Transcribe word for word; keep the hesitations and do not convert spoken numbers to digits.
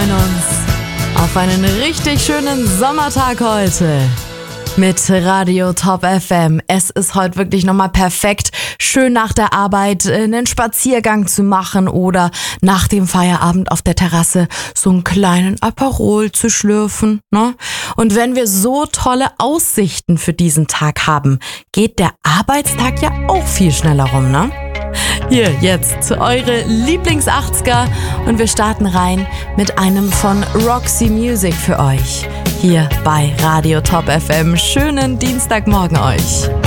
freuen uns auf einen richtig schönen Sommertag heute mit Radio Top F M. Es ist heute wirklich nochmal perfekt, schön nach der Arbeit einen Spaziergang zu machen oder nach dem Feierabend auf der Terrasse so einen kleinen Aperol zu schlürfen, ne? Und wenn wir so tolle Aussichten für diesen Tag haben, geht der Arbeitstag ja auch viel schneller rum, ne? Hier jetzt eure Lieblings-achtziger und wir starten rein mit einem von Roxy Music für euch. Hier bei Radio Top F M. Schönen Dienstagmorgen euch.